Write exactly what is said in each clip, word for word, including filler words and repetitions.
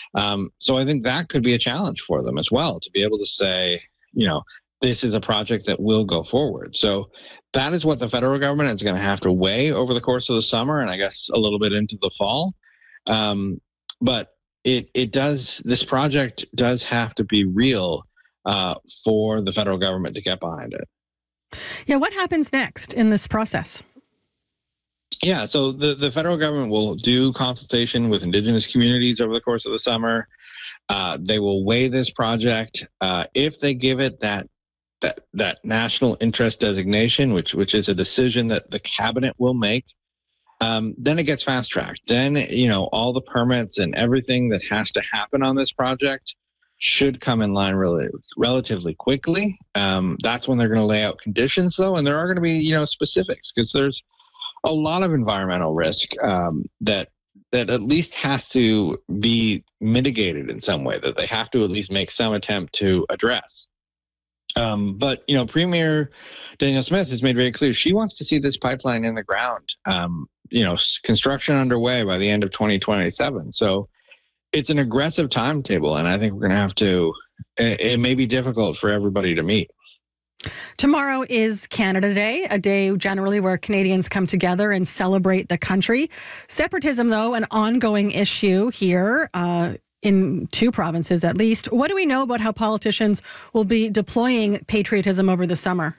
Um, so I think that could be a challenge for them as well, to be able to say, you know, this is a project that will go forward. So that is what the federal government is going to have to weigh over the course of the summer and I guess a little bit into the fall. Um, but it it does, this project does have to be real uh, for the federal government to get behind it. Yeah, what happens next in this process? Yeah, so the, the federal government will do consultation with indigenous communities over the course of the summer. Uh, they will weigh this project. Uh, if they give it that that that national interest designation, which which is a decision that the cabinet will make, um, then it gets fast tracked. Then, you know, all the permits and everything that has to happen on this project should come in line really relatively quickly. Um, that's when they're going to lay out conditions, though, and there are going to be, you know, specifics, because there's a lot of environmental risk um, that that at least has to be mitigated in some way, that they have to at least make some attempt to address. Um, but, you know, Premier Danielle Smith has made very clear she wants to see this pipeline in the ground, um, you know, construction underway by the end of twenty twenty-seven. So it's an aggressive timetable, and I think we're going to have to, it, it may be difficult for everybody to meet. Tomorrow is Canada Day, a day generally where Canadians come together and celebrate the country. Separatism, though, an ongoing issue here uh, in two provinces at least. What do we know about how politicians will be deploying patriotism over the summer?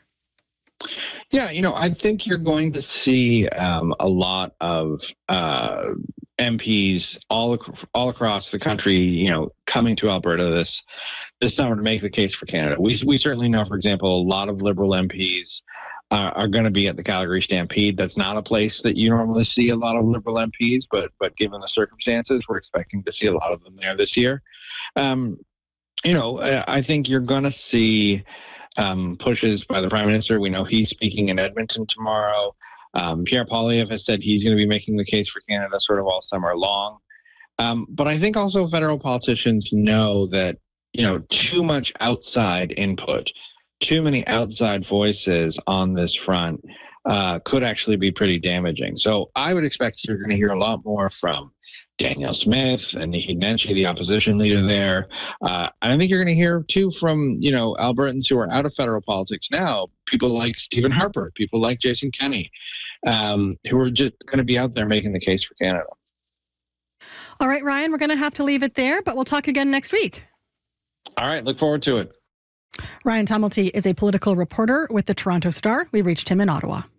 Yeah, you know, I think you're going to see um, a lot of uh, M Ps all ac- all across the country, you know, coming to Alberta this this summer to make the case for Canada. We we certainly know, for example, a lot of Liberal M Ps uh, are going to be at the Calgary Stampede. That's not a place that you normally see a lot of Liberal M Ps, but but given the circumstances, we're expecting to see a lot of them there this year. Um, you know, I think you're going to see Um, pushes by the Prime Minister. We know he's speaking in Edmonton tomorrow. Um, Pierre Poilievre has said he's going to be making the case for Canada sort of all summer long. Um, but I think also federal politicians know that, you know, too much outside input, too many outside voices on this front uh, could actually be pretty damaging. So I would expect you're going to hear a lot more from Danielle Smith and Naheed Nenshi, the opposition leader there. Uh, I think you're going to hear, too, from, you know, Albertans who are out of federal politics now, people like Stephen Harper, people like Jason Kenney, um, who are just going to be out there making the case for Canada. All right, Ryan, we're going to have to leave it there, but we'll talk again next week. All right, look forward to it. Ryan Tumilty is a political reporter with the Toronto Star. We reached him in Ottawa.